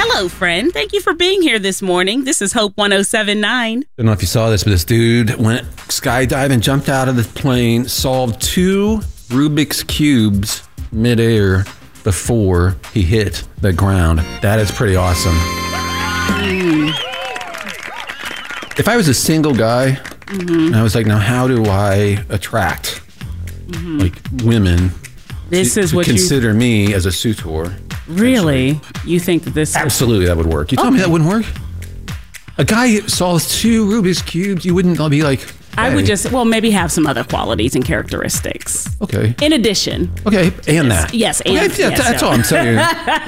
Hello, friend. Thank you for being here this morning. This is Hope 1079. I don't know if you saw this, but this dude went skydiving, jumped out of the plane, solved 2 Rubik's Cubes midair before he hit the ground. That is pretty awesome. If I was a single guy, and I was like, now how do I attract like women to consider me as a suitor? Really? You think that this... Absolutely, that would work. You tell me that wouldn't work? A guy solves 2 Rubik's Cubes, you wouldn't be like... Hey. I would just, maybe have some other qualities and characteristics. Okay. In addition. Okay, and that. Yes, and okay, yeah, that's all I'm saying.